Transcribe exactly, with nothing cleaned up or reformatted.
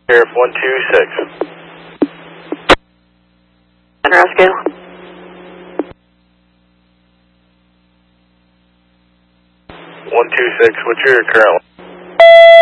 Sheriff one two six. Rescue. one two six, what's your current